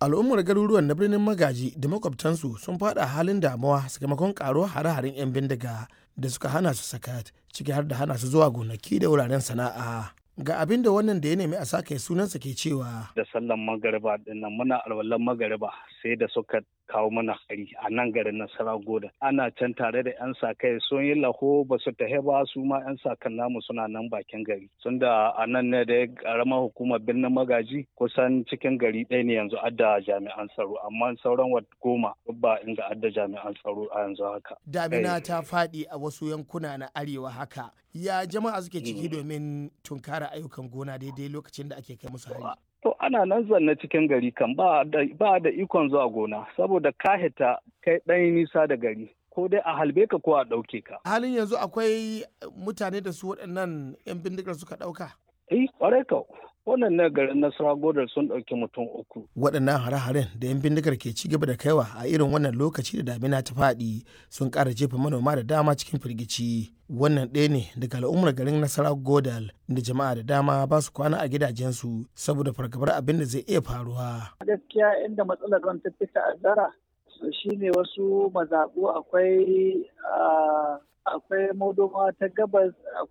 al'ummar garuruwan na birnin Magaji da makwabtansu sun fada halin damuwa sakamakon karuwar hare-haren 'yan bindiga da suka hana su sakat, ciki har da hana su zuwa gonaki da wuraren sana'a. Ga abin da wannan da ya nemi a sake sunansa ke cewa. Da sallan magariba dinnan muna alwalan magariba sai da suka kawo mana hari a nan garin Nasarawa Goda. Ana can tare da 'yan sa-kai sun yi laho ba su tahe ba, su ma 'yan sa-kan namu suna nan bakin gari. Sun da a nan ne da karamar hukumar birnin Magaji kusan cikin gari ɗaya ne yanzu adda jami'an tsaro, amma sauran goma ba inda adda jami'an tsaro a yanzu haka. Damina ta faɗi a wasu yankuna na arewa haka. Ya jama'a suke ciki domin tunkara ayyukan gona daidai lokacin da ake kai musu hari? To ana nan zanne cikin gari kan ba da ikon zuwa gona saboda ka hita kai ɗan nisa da gari ko dai a halbe ka ko a ɗauke ka. Halin yanzu akwai mutane da su waɗannan 'yan bindigar suka ɗauka? Ƙwarai ka. Wannan na garin Nasarawa Godar sun ɗauki mutum 3. Waɗannan hare-haren da 'yan bindigar ke ci gaba da kaiwa a irin wannan lokaci da damina ta faɗi sun ƙara jefa manoma da dama cikin firgici. Wannan ɗaya ne daga al'ummar garin Nasarawa Godal da jama'a da dama ba su kwana a gidajensu saboda fargabar abin da zai iya faruwa. Gaskiya inda matsalar ruwan ta fi ta'azzara shine wasu mazaɓu akwai Modoma ta gabas,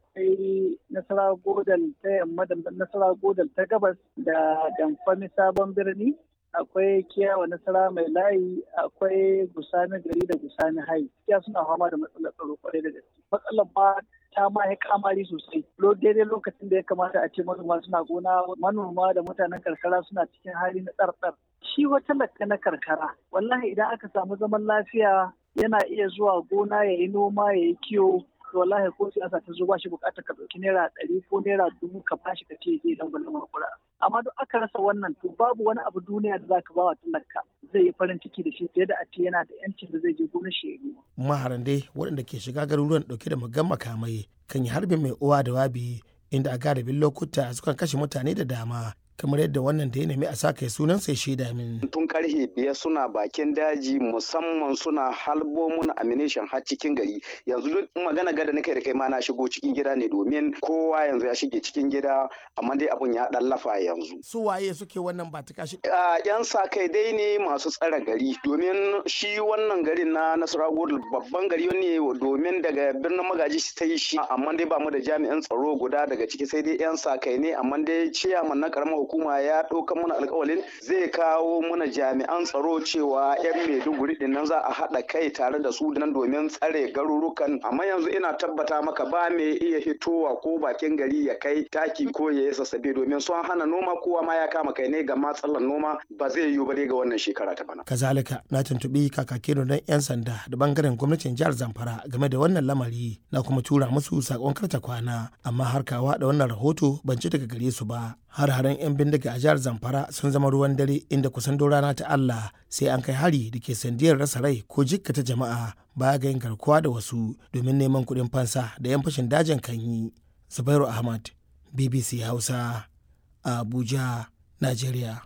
akwai Nasarawa Godal ta yamma da Nasarawa Godal ta gabas da Damfami sabon birni, akwai Kiyawa Nasarawa mai layi, akwai Gusani gari da Gusani hai. Kiya suna fama da matsalar tsaro kwarai da gaske. Matsalar ba ta ma ya kamari sosai. Daidai lokacin da ya kamata a ce manoma suna gona, manoma da mutanen karkara suna cikin hali na tsartsar. Shi wata lakka na karkara, wallahi idan aka samu zaman lafiya yana iya zuwa gona ya yi noma ya yi kiwo, to wallahi ko siyasa ta zo ba shi bukatar ka ɗauki naira 100 ko naira 1000 ka bashi ka ce zai dan gwalin makura. Amma duk aka rasa wannan to babu wani abu duniya da zaka ba wa talaka zai yi farin ciki da shi fiye da a ce yana da yancin da zai je gonar shi ya yi. Maharan dai waɗanda ke shiga garuruwan ɗauke da magan makamai kan yi harbin mai uwa da wabi inda a galibin lokuta sukan kashe mutane da dama. Kamar yadda wannan da ya nemi a saka sunan sai shaida min. Tun karfe 5 suna bakin daji musamman suna halbo mun ammunition har cikin gari. Yanzu duk magana gada nake da kai ma na shigo cikin gida ne domin kowa yanzu ya shige cikin gida amma dai abun ya dan lafa yanzu. Su waye suke wannan ba ta kashi? Yan sa kai dai ne masu tsare gari domin shi wannan garin na Nasarawa babban gari ne domin daga birnin Magaji ta yi shi amma dai ba mu da jami'an tsaro guda daga ciki sai dai yan sa kai ne amma dai ciyaman na karamar hukuma ya ɗauka mana alƙawalin zai kawo mana jami'an tsaro cewa 'yan Maiduguri din nan za a haɗa kai tare da su nan domin tsare garurukan amma yanzu ina tabbata maka ba mai iya hitowa ko bakin gari ya kai taki ko ya yi sassabe domin sun hana noma kowa ma ya kama kai ne ga matsalar noma ba zai yiwu ba dai ga wannan shekara ta bana. Kazalika na tuntuɓi kakakin don 'yan sanda da bangaren gwamnatin jihar Zamfara game da wannan lamari na kuma tura musu sakon karta kwana amma har kawa da wannan rahoto ban ci daga gare su ba. Har-haren 'yan bindiga a jihar Zamfara sun zama ruwan dare inda kusan rana ta Allah sai an kai hari da ke sandiyar rasa rai ko jikkata jama'a baya ga yin garkuwa da wasu domin neman kuɗin fansa da 'yan fashin dajin kan yi. Zubairu Ahmad, BBC Hausa, Abuja, Najeriya.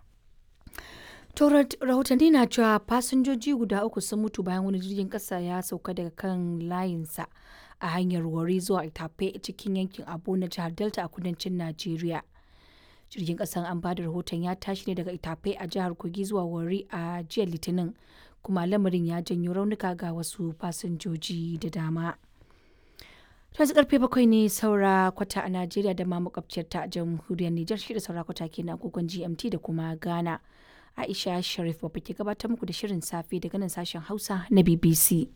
To rahotanni na cewa fasinjoji guda 3 sun mutu bayan wani jirgin ƙasa ya sauka daga kan layinsa a hanyar Warri zuwa Itape cikin yankin Abo na jihar Delta a kudancin Najeriya. Jirgin kasan an bada rahoton ya tashi ne daga Itape a jihar Kogi zuwa Warri a jiya Litinin kuma lamarin ya janyo raunuka ga wasu fasinjoji da dama. Yanzu karfe 7 ne saura kwata a Najeriya da ma makwabciyar ta jamhuriyar Nijar shi da saura kwata ke na agogon GMT da kuma Ghana. Aisha Sharif babba ke gabatar muku da shirin safe daga nan sashen Hausa na BBC.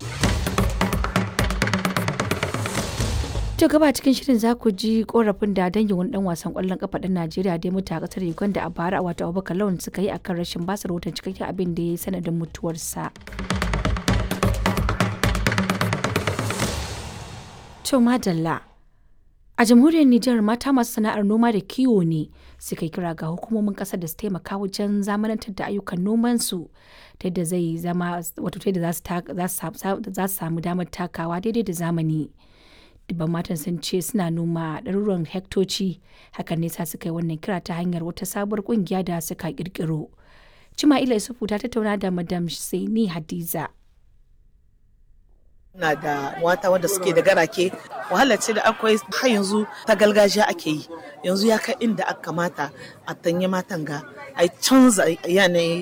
To gaba cikin shirin za ku ji korafin da dangin wani dan wasan kwallon kafa ɗan Najeriya da ya mutu a kasar Uganda a bara wato Abubakar Lawan suka yi akan rashin basa rahoton cikakken abin da ya yi sanadin mutuwarsa. To madalla. A jamhuriyar Nijar mata masu sana'ar noma da kiwo ne suka yi kira ga hukumomin kasar da su taimaka wajen zamanantar da ayyukan nomansu ta yadda zai zama wato ta yadda za su samu damar takawa daidai da zamani. Dubban matan sun ce suna noma ɗaruruwan hektoci hakan ne sa suka yi wannan kira ta hanyar wata sabuwar ƙungiya da suka ƙirƙiro. Cima'ila Isufu ta tattauna da Madam Saini Hadiza. Na da wata wanda suke da garake wahala ce da akwai har yanzu ta gargajiya ake yi yanzu ya kai inda aka kamata a tanye matan ga a canza yanayi